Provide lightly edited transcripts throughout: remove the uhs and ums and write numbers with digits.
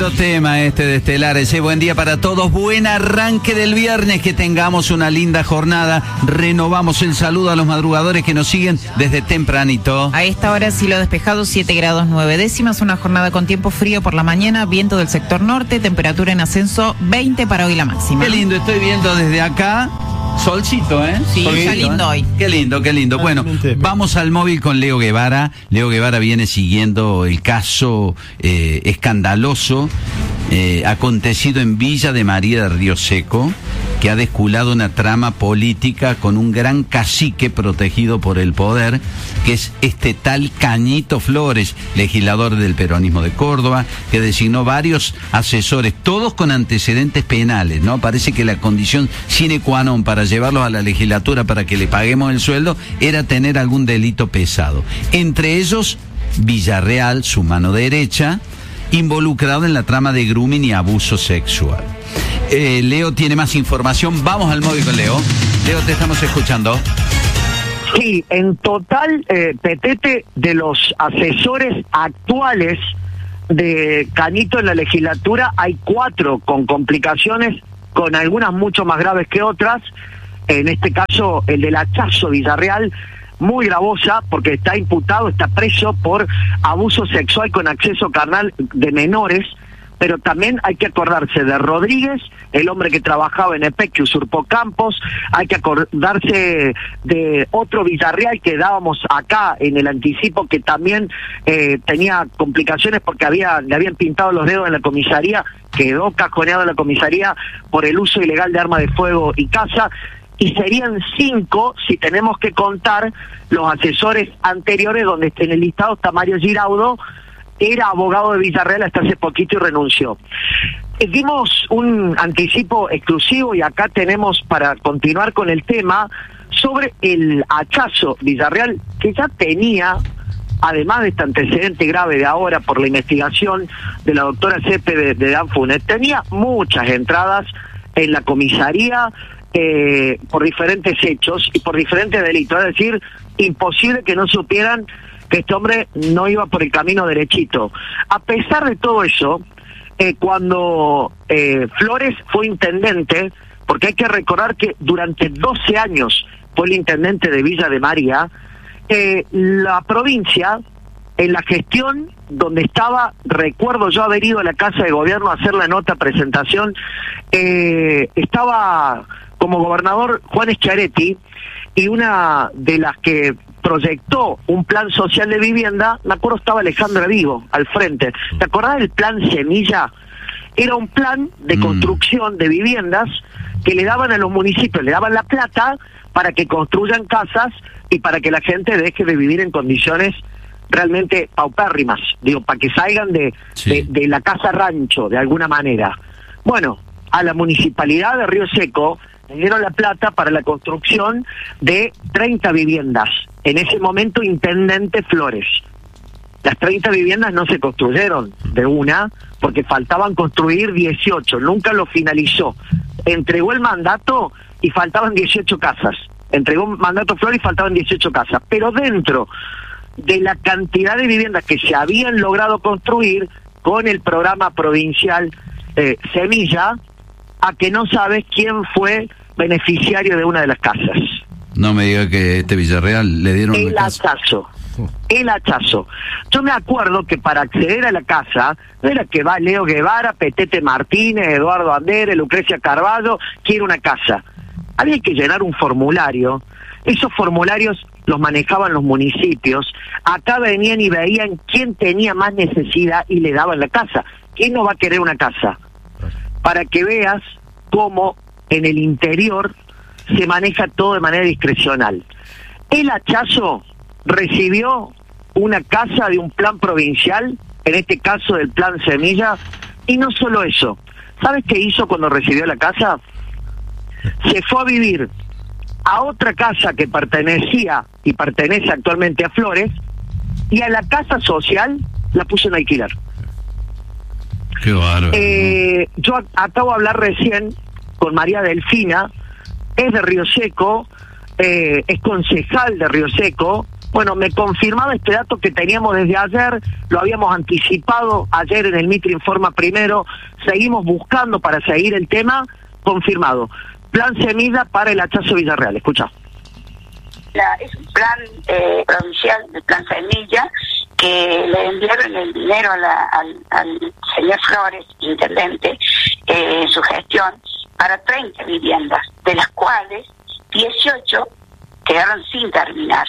Lindo tema este de Estelares. Buen día para todos, buen arranque del viernes, que tengamos una linda jornada. Renovamos el saludo a los madrugadores que nos siguen desde tempranito. A esta hora cielo despejado, 7 grados 9 décimas, una jornada con tiempo frío por la mañana, viento del sector norte, temperatura en ascenso 20 para hoy la máxima. Qué lindo, estoy viendo desde acá. Solcito, ¿eh? Sí, Solcito, está lindo hoy. Qué lindo, qué lindo. Bueno, vamos al móvil con Leo Guevara. Leo Guevara viene siguiendo el caso escandaloso acontecido en Villa de María de Río Seco, que ha desculado una trama política con un gran cacique protegido por el poder, que es este tal Cañito Flores, legislador del peronismo de Córdoba, que designó varios asesores, todos con antecedentes penales, ¿no? Parece que la condición sine qua non para llevarlos a la legislatura para que le paguemos el sueldo era tener algún delito pesado. Entre ellos, Villarreal, su mano derecha, involucrado en la trama de grooming y abuso sexual. Leo tiene más información. Vamos al móvil con Leo. Leo, te estamos escuchando. Sí, en total, Petete, de los asesores actuales de Cañito en la legislatura, hay 4 con complicaciones, con algunas mucho más graves que otras. En este caso, el del hachazo Villarreal, muy gravosa, porque está imputado, está preso por abuso sexual con acceso carnal de menores. Pero también hay que acordarse de Rodríguez, el hombre que trabajaba en EPEC, que usurpó campos. Hay que acordarse de otro Villarreal que dábamos acá en el anticipo, que también tenía complicaciones porque le habían pintado los dedos en la comisaría, quedó cajoneado en la comisaría por el uso ilegal de arma de fuego y caza. Y serían 5 si tenemos que contar los asesores anteriores, donde en el listado está Mario Giraudo, era abogado de Villarreal hasta hace poquito y renunció. Dimos un anticipo exclusivo y acá tenemos, para continuar con el tema, sobre el hachazo Villarreal, que ya tenía, además de este antecedente grave de ahora por la investigación de la doctora Cepe de Danfunes, tenía muchas entradas en la comisaría por diferentes hechos y por diferentes delitos. Es decir, imposible que no supieran que este hombre no iba por el camino derechito. A pesar de todo eso, cuando Flores fue intendente, porque hay que recordar que durante 12 años fue el intendente de Villa de María, la provincia, en la gestión donde estaba, recuerdo yo haber ido a la Casa de Gobierno a hacer la nota presentación, estaba como gobernador Juan Schiaretti, y una de las que proyectó un plan social de vivienda, me acuerdo estaba Alejandra Vigo al frente. ¿Te acordás del plan Semilla? Era un plan de construcción de viviendas que le daban a los municipios, le daban la plata para que construyan casas y para que la gente deje de vivir en condiciones realmente paupérrimas, digo, para que salgan de la casa rancho de alguna manera. Bueno, a la municipalidad de Río Seco le dieron la plata para la construcción de 30 viviendas. En ese momento, intendente Flores. Las 30 viviendas no se construyeron de una, porque faltaban construir 18. Nunca lo finalizó. Entregó el mandato y faltaban 18 casas. Entregó un mandato Flores y faltaban 18 casas. Pero dentro de la cantidad de viviendas que se habían logrado construir con el programa provincial Semilla, a que no sabes quién fue beneficiario de una de las casas. No me diga que este Villarreal le dieron el hachazo. El hachazo. Yo me acuerdo que para acceder a la casa, no era que va Leo Guevara, Petete Martínez, Eduardo Andere, Lucrecia Carballo, quiere una casa. Había que llenar un formulario. Esos formularios los manejaban los municipios. Acá venían y veían quién tenía más necesidad y le daban la casa. ¿Quién no va a querer una casa? Para que veas cómo en el interior se maneja todo de manera discrecional. El hachazo recibió una casa de un plan provincial, en este caso del plan Semilla, y no solo eso. ¿Sabes qué hizo cuando recibió la casa? Se fue a vivir a otra casa que pertenecía y pertenece actualmente a Flores, y a la casa social la puso en alquiler. Qué bárbaro. Yo acabo de hablar recién con María Delfina, es de Río Seco, es concejal de Río Seco, Bueno, me confirmaba este dato que teníamos desde ayer, lo habíamos anticipado ayer en el Mitre Informa Primero, seguimos buscando para seguir el tema, confirmado. Plan Semilla para el hachazo Villarreal, escucha. Es un plan provincial de Plan Semilla que le enviaron el dinero al señor Flores, intendente, en su gestión, para 30 viviendas, de las cuales 18 quedaron sin terminar.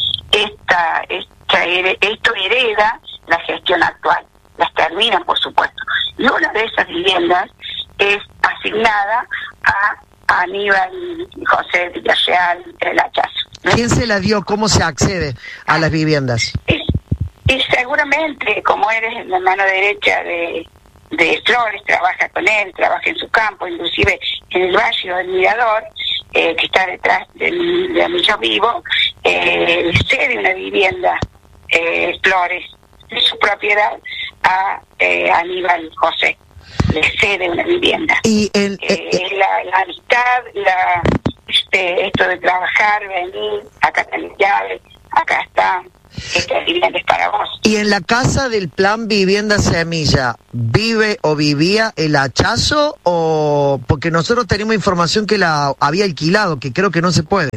Esto hereda la gestión actual, las terminan por supuesto. Y una de esas viviendas es asignada a Aníbal José Villarreal del Hachazo. ¿Quién se la dio? ¿Cómo se accede a las viviendas? Y seguramente, como eres la mano derecha de Flores, trabaja con él, trabaja en su campo, inclusive en el barrio del Mirador, que está detrás de donde yo vivo, le cede una vivienda, Flores, de su propiedad, a Aníbal José. Le cede una vivienda. Y la amistad, esto de trabajar, venir, acá está la llave, acá está, esta vivienda es para vos. ¿Y en la casa del plan Vivienda Semilla vive o vivía el Hachazo? O porque nosotros tenemos información que la había alquilado, que creo que no se puede.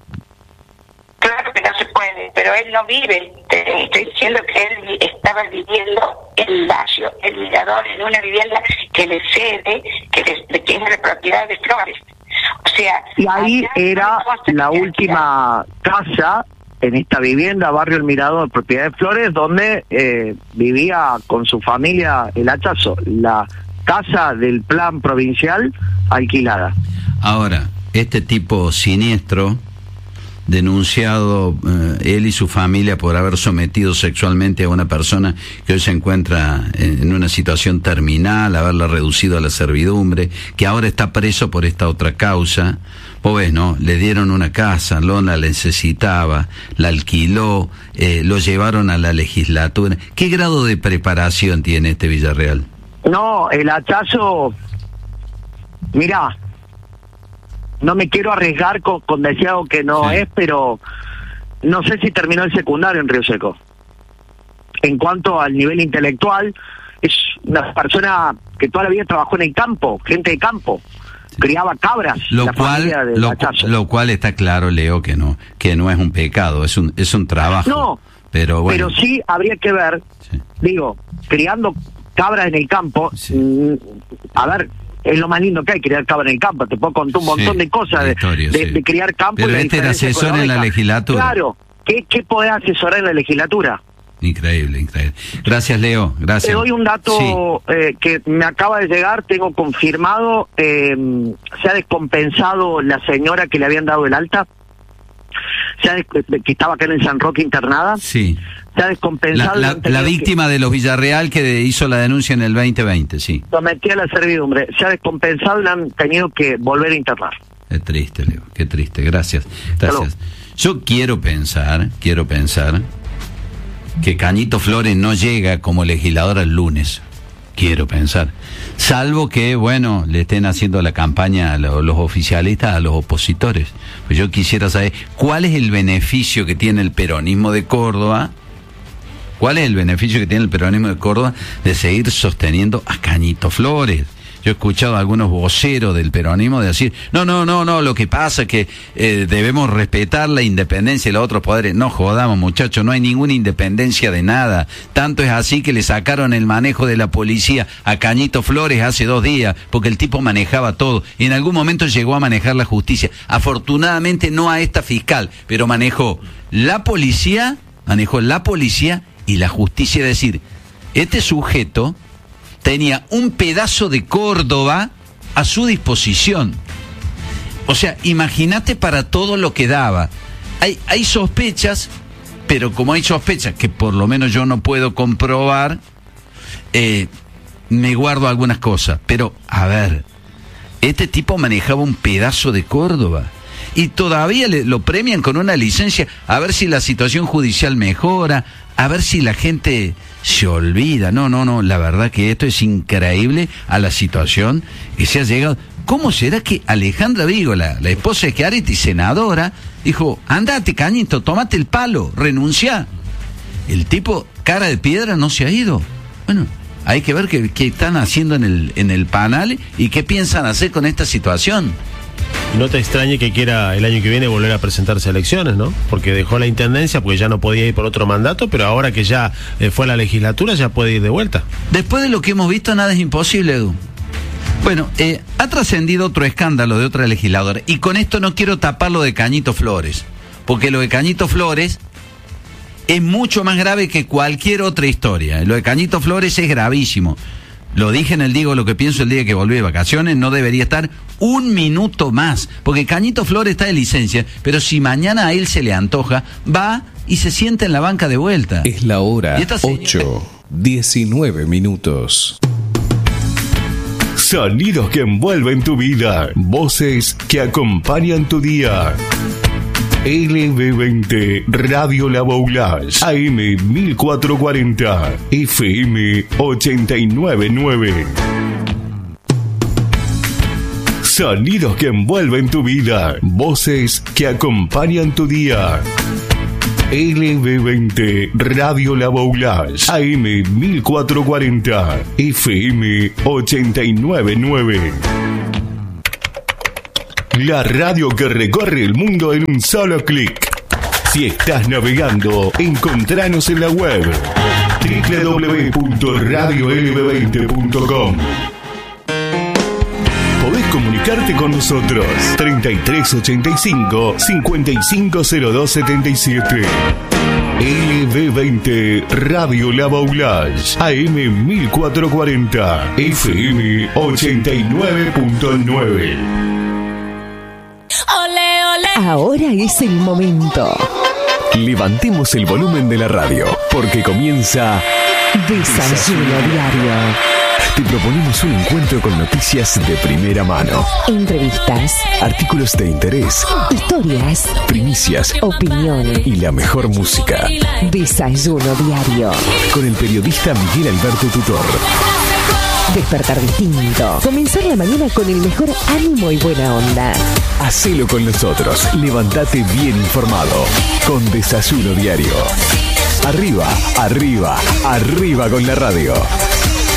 Claro que no se puede, pero él no vive. Te estoy diciendo que él estaba viviendo en el barrio, el Mirador, en una vivienda que le cede, que es la propiedad de Flores. O sea, y ahí era la última casa en esta vivienda, barrio El Mirador, propiedad de Flores, donde vivía con su familia el Hachazo, la casa del plan provincial alquilada. Ahora, este tipo siniestro, denunciado él y su familia por haber sometido sexualmente a una persona que hoy se encuentra en una situación terminal, haberla reducido a la servidumbre, que ahora está preso por esta otra causa. Vos ves, ¿no? Le dieron una casa, no la necesitaba, la alquiló, lo llevaron a la legislatura. ¿Qué grado de preparación tiene este Villarreal? No, el Hachazo, mirá, no me quiero arriesgar con decir algo que no es, pero no sé si terminó el secundario en Río Seco. En cuanto al nivel intelectual, es una persona que toda la vida trabajó en el campo, gente de campo, criaba cabras. Lo cual está claro, Leo, que no es un pecado, es un trabajo. No, pero bueno. Pero sí habría que ver, digo, criando cabras en el campo, a ver, es lo más lindo que hay, criar cabra en el campo. Te puedo contar un montón de cosas de criar campo. Pero este era asesor en la legislatura. Claro, ¿qué podés asesorar en la legislatura? Increíble. Gracias, Leo, gracias. Te doy un dato que me acaba de llegar, tengo confirmado, se ha descompensado la señora que le habían dado el alta, que estaba acá en el San Roque internada. Sí. Se ha descompensado la víctima de los Villarreal que hizo la denuncia en el 2020, sí. Sometí a la servidumbre. Se ha descompensado y la han tenido que volver a internar. Es triste, Leo, qué triste. Gracias. Yo quiero pensar que Cañito Flores no llega como legislador el lunes. Quiero pensar. Salvo que, bueno, le estén haciendo la campaña a los oficialistas, a los opositores. Pues yo quisiera saber cuál es el beneficio que tiene el peronismo de Córdoba. ¿Cuál es el beneficio que tiene el peronismo de Córdoba de seguir sosteniendo a Cañito Flores? Yo he escuchado a algunos voceros del peronismo de decir, no, lo que pasa es que debemos respetar la independencia de los otros poderes. No jodamos, muchachos, no hay ninguna independencia de nada. Tanto es así que le sacaron el manejo de la policía a Cañito Flores hace 2 días, porque el tipo manejaba todo. Y en algún momento llegó a manejar la justicia. Afortunadamente no a esta fiscal, pero manejó la policía y la justicia. Es decir, este sujeto tenía un pedazo de Córdoba a su disposición. O sea, imagínate para todo lo que daba. Hay sospechas, pero como hay sospechas que por lo menos yo no puedo comprobar, me guardo algunas cosas. Pero, a ver, este tipo manejaba un pedazo de Córdoba. Y todavía lo premian con una licencia, a ver si la situación judicial mejora, a ver si la gente se olvida. No, la verdad que esto es increíble a la situación que se ha llegado. ¿cómo será que Alejandra Vigo, la esposa de Schiaretti, senadora, dijo, andate, Cañito, tomate el palo, renuncia? El tipo, cara de piedra, no se ha ido. Bueno, hay que ver qué están haciendo en el panel y qué piensan hacer con esta situación. No te extrañe que quiera el año que viene volver a presentarse a elecciones, ¿no? Porque dejó la intendencia, porque ya no podía ir por otro mandato, pero ahora que ya fue a la legislatura, ya puede ir de vuelta. Después de lo que hemos visto, nada es imposible, Edu. Bueno, ha trascendido otro escándalo de otra legisladora, y con esto no quiero tapar lo de Cañito Flores, porque lo de Cañito Flores es mucho más grave que cualquier otra historia. Lo de Cañito Flores es gravísimo. Lo dije en el Digo lo que pienso el día que volví de vacaciones, no debería estar un minuto más, porque Cañito Flores está de licencia, pero si mañana a él se le antoja, va y se sienta en la banca de vuelta. Es la hora 8:19 minutos. Sonidos que envuelven tu vida, voces que acompañan tu día. LB20 Radio La Boulage, AM 1440, FM 899. Sonidos que envuelven tu vida, voces que acompañan tu día. LB20 Radio La Boulage, AM 1440, FM 899. La radio que recorre el mundo en un solo clic. Si estás navegando, encontranos en la web www.radiolb20.com. Podés comunicarte con nosotros 3385 550277. LB20 Radio La Boulage, AM 1440, FM 89.9. Ahora es el momento. Levantemos el volumen de la radio, porque comienza Desayuno Diario. Te proponemos un encuentro con noticias de primera mano, Entrevistas, artículos de interés, historias, primicias opiniones y la mejor música. Desayuno Diario. Con el periodista Miguel Alberto Tutor. Despertar distinto. Comenzar la mañana con el mejor ánimo y buena onda. Hacelo con nosotros. Levantate bien informado. Con Desayuno Diario. Arriba, arriba, arriba con la radio.